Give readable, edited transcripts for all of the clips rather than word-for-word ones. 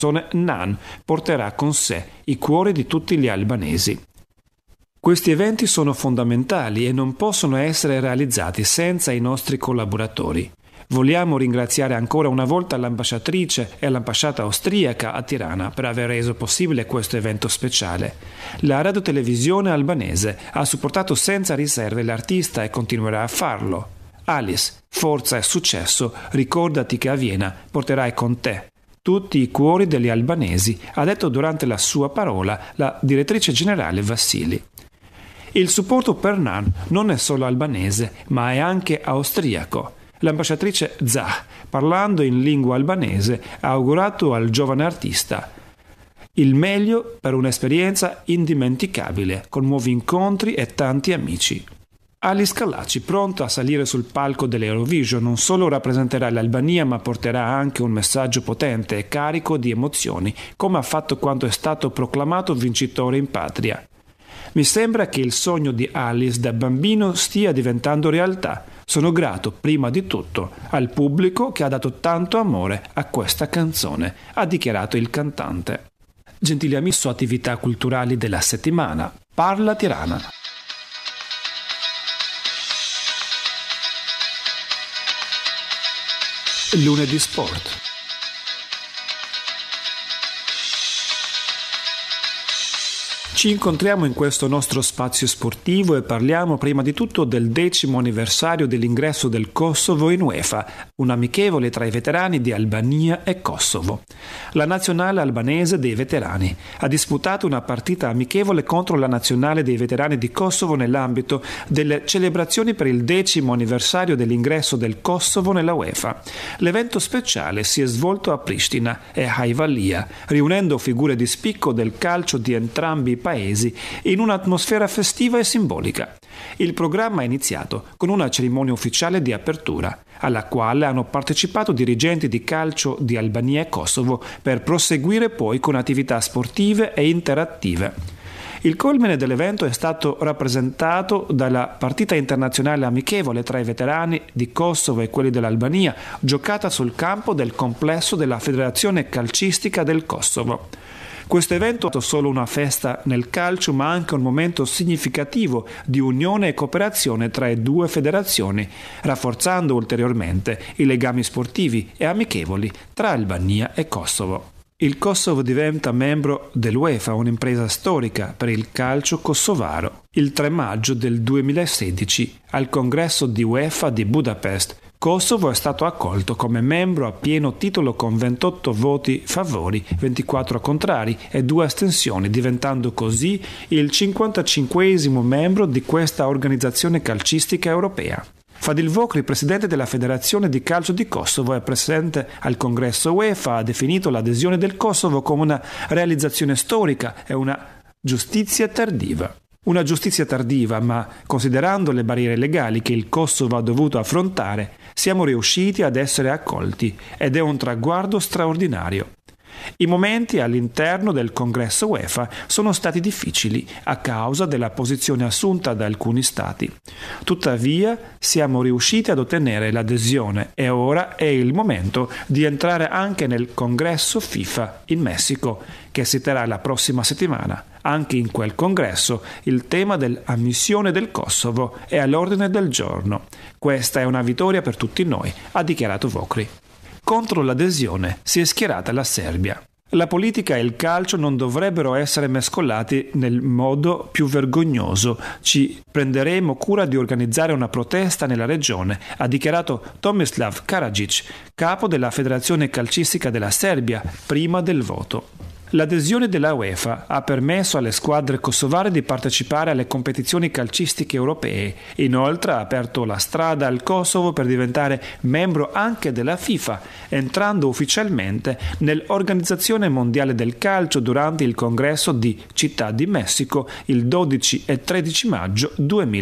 NAN porterà con sé i cuori di tutti gli albanesi. Questi eventi sono fondamentali e non possono essere realizzati senza i nostri collaboratori. Vogliamo ringraziare ancora una volta l'ambasciatrice e l'ambasciata austriaca a Tirana per aver reso possibile questo evento speciale. La radiotelevisione albanese ha supportato senza riserve l'artista e continuerà a farlo. Alice, forza e successo, ricordati che a Vienna porterai con te tutti i cuori degli albanesi, ha detto durante la sua parola la direttrice generale Vassili. Il supporto per NAN non è solo albanese, ma è anche austriaco. L'ambasciatrice Zah, parlando in lingua albanese, ha augurato al giovane artista il meglio per un'esperienza indimenticabile, con nuovi incontri e tanti amici. Alice Kallaci, pronto a salire sul palco dell'Eurovision, non solo rappresenterà l'Albania, ma porterà anche un messaggio potente e carico di emozioni, come ha fatto quando è stato proclamato vincitore in patria. Mi sembra che il sogno di Alice da bambino stia diventando realtà. Sono grato prima di tutto al pubblico che ha dato tanto amore a questa canzone, ha dichiarato il cantante. Gentili amici, su attività culturali della settimana, Parla Tirana. Lunedì Sport. Ci incontriamo in questo nostro spazio sportivo e parliamo prima di tutto del 10° anniversario dell'ingresso del Kosovo in UEFA, un amichevole tra i veterani di Albania e Kosovo. La nazionale albanese dei veterani ha disputato una partita amichevole contro la nazionale dei veterani di Kosovo nell'ambito delle celebrazioni per il 10° anniversario dell'ingresso del Kosovo nella UEFA. L'evento speciale si è svolto a Pristina e Hajvalia, riunendo figure di spicco del calcio di entrambi i paesi in un'atmosfera festiva e simbolica. Il programma è iniziato con una cerimonia ufficiale di apertura, alla quale hanno partecipato dirigenti di calcio di Albania e Kosovo, per proseguire poi con attività sportive e interattive. Il culmine dell'evento è stato rappresentato dalla partita internazionale amichevole tra i veterani di Kosovo e quelli dell'Albania, giocata sul campo del complesso della Federazione Calcistica del Kosovo. Questo evento è stato solo una festa nel calcio, ma anche un momento significativo di unione e cooperazione tra le due federazioni, rafforzando ulteriormente i legami sportivi e amichevoli tra Albania e Kosovo. Il Kosovo diventa membro dell'UEFA, un'impresa storica per il calcio kosovaro. Il 3 maggio del 2016, al congresso di UEFA di Budapest, Kosovo è stato accolto come membro a pieno titolo con 28 voti favori, 24 contrari e 2 astensioni, diventando così il 55esimo membro di questa organizzazione calcistica europea. Fadil Vokri, presidente della Federazione di Calcio di Kosovo e presente al congresso UEFA, ha definito l'adesione del Kosovo come una realizzazione storica e una giustizia tardiva. Una giustizia tardiva, ma considerando le barriere legali che il Kosovo ha dovuto affrontare, siamo riusciti ad essere accolti ed è un traguardo straordinario. I momenti all'interno del congresso UEFA sono stati difficili a causa della posizione assunta da alcuni stati. Tuttavia siamo riusciti ad ottenere l'adesione e ora è il momento di entrare anche nel congresso FIFA in Messico, che si terrà la prossima settimana. Anche in quel congresso il tema dell'ammissione del Kosovo è all'ordine del giorno. Questa è una vittoria per tutti noi, ha dichiarato Vokri. Contro l'adesione si è schierata la Serbia. La politica e il calcio non dovrebbero essere mescolati nel modo più vergognoso. Ci prenderemo cura di organizzare una protesta nella regione, ha dichiarato Tomislav Karadzic, capo della Federazione Calcistica della Serbia, prima del voto. L'adesione della UEFA ha permesso alle squadre kosovare di partecipare alle competizioni calcistiche europee. Inoltre ha aperto la strada al Kosovo per diventare membro anche della FIFA, entrando ufficialmente nell'Organizzazione Mondiale del Calcio durante il congresso di Città di Messico il 12 e 13 maggio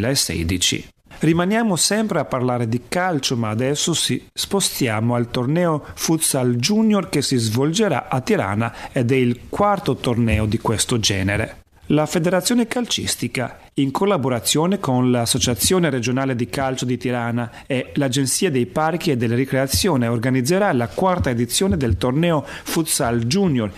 2016. Rimaniamo sempre a parlare di calcio, ma adesso spostiamo al torneo Futsal Junior che si svolgerà a Tirana ed è il 4º torneo di questo genere. La Federazione Calcistica, in collaborazione con l'Associazione Regionale di Calcio di Tirana e l'Agenzia dei Parchi e della Ricreazione, organizzerà la quarta edizione del torneo Futsal Junior